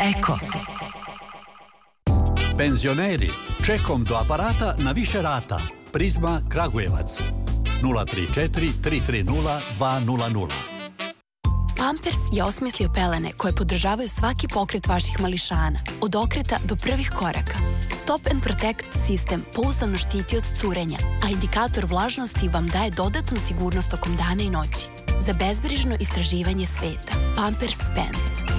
Eko. Penzioneri, čekom do aparata na više rata. Prizma Kragujevac 034 330 200. Pampers je osmislio pelene koje podržavaju svaki pokret vaših mališana, od okreta do prvih koraka. Stop and Protect sistem pouzdano štiti od curenja, a indikator vlažnosti vam daje dodatnu sigurnost tokom dana i noći. Za bezbrižno istraživanje sveta. Pampers Pants.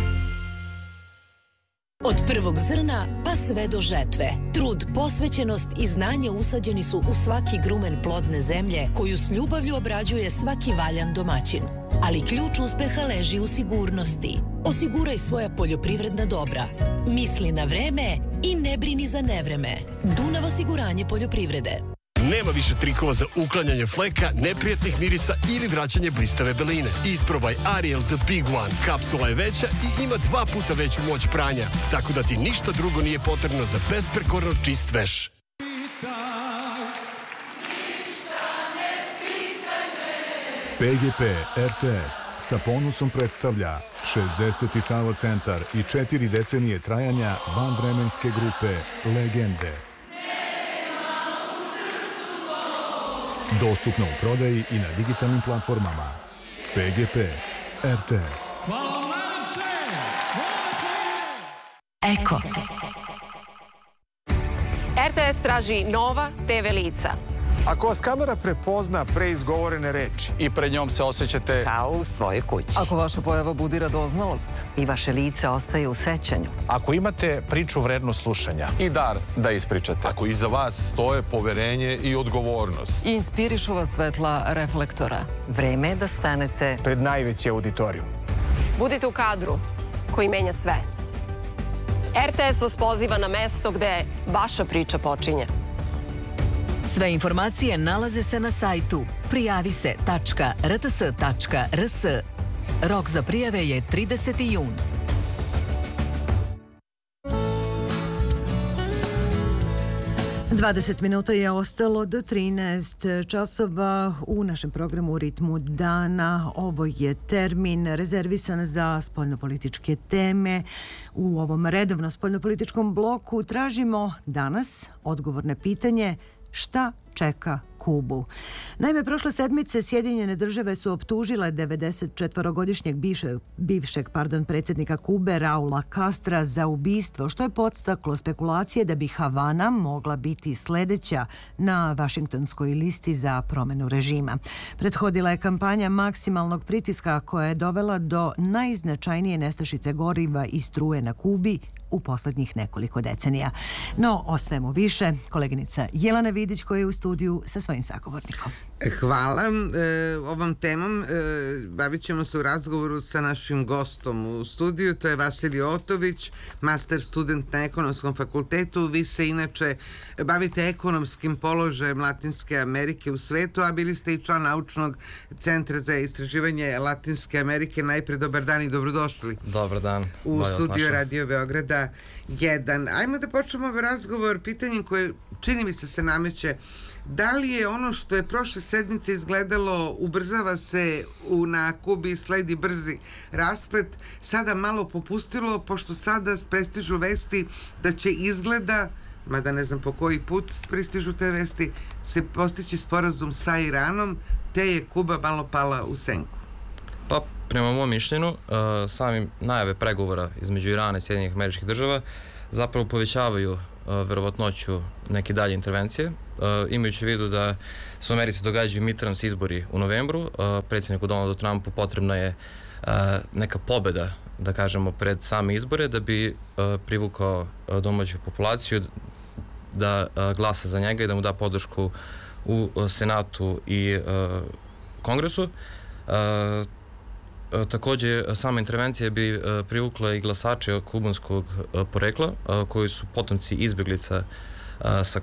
Od prvog zrna pa sve do žetve. Trud, posvećenost i znanje usađeni su u svaki grumen plodne zemlje koju s ljubavlju obrađuje svaki valjan domaćin. Ali ključ uspeha leži u sigurnosti. Osiguraj svoja poljoprivredna dobra. Misli na vreme i ne brini za nevreme. Dunav osiguranje poljoprivrede. Nema više trikova za uklanjanje fleka, neprijatnih mirisa ili vraćanje blistave beline. Isprobaj Ariel The Big One. Kapsula je veća i ima 2 puta veću moć pranja, tako da ti ništa drugo nije potrebno za besprekorno čist veš. PGP RTS sa ponosom predstavlja 60. Sava centar i 4 decenije trajanja vanvremenske grupe Legende. Dostupno u prodaji i na digitalnim platformama. PGP RTS. Eko. RTS traži nova TV lica. Ako vas kamera prepozna preizgovorene reči i pred njom se osjećate kao u svojoj kući. Ako vaša pojava budi radoznalost i vaše lice ostaje u sećanju. Ako imate priču vrednu slušanja i dar da ispričate. Ako iza vas stoje poverenje i odgovornost. I inspirišu vas svetla reflektora. Vreme je da stanete pred najveći auditorijum. Budite u kadru koji menja sve. RTS vas poziva na mesto gde vaša priča počinje. Sve informacije nalaze se na sajtu prijavise.rts.rs. Rok za prijave je 30. jun. Dvadeset minuta je ostalo do 13 časova u našem programu U ritmu dana. Ovo je termin rezervisan za spoljnopolitičke teme. U ovom redovnom spoljnopolitičkom bloku tražimo danas odgovor na pitanje šta čeka Kubu. Naime, prošle sedmice Sjedinjene države su optužile 94-godišnjeg bivšeg predsjednika Kube Raula Castra za ubistvo, što je podstaklo spekulacije da bi Havana mogla biti sljedeća na Vašingtonskoj listi za promjenu režima. Prethodila je kampanja maksimalnog pritiska koja je dovela do najznačajnije nestašice goriva i struje na Kubi u posljednjih nekoliko decenija. No, o svemu više, koleginica Jelena Vidić koja je u studiju sa svojim sagovornikom. Hvala. Ovom temom bavit ćemo se u razgovoru sa našim gostom u studiju. To je Vasilij Otović, master student na Ekonomskom fakultetu. Vi se inače bavite ekonomskim položajem Latinske Amerike u svetu, a bili ste i član Naučnog centra za istraživanje Latinske Amerike. Najprej dobar dan i dobrodošli. Dobar dan. U studiju Radio Beograda 1. Ajmo da počnemo ovaj razgovor pitanjem koje čini mi se nameće. Da li je ono što je prošle sedmice izgledalo, ubrzava se na Kubi, sledi brzi rasplet, sada malo popustilo, pošto sada prestižu vesti da će izgleda, mada ne znam po koji put pristižu te vesti, se postići sporazum sa Iranom, te je Kuba malo pala u senku? Pa, prema mom mišljenju, samim najave pregovora između Irana i Sjedinjenih Američkih Država zapravo povećavaju verovatnoću neke dalje intervencije, imajući u vidu da se u Americi događaju midterms izbori u novembru. Predsjedniku Donaldu Trumpu potrebna je neka pobjeda, da kažemo, pred same izbore da bi privukao domaću populaciju da glasa za njega i da mu da podršku u Senatu i Kongresu. Također, sama intervencija bi privukla i glasače kubanskog porekla, koji su potomci izbjeglica sa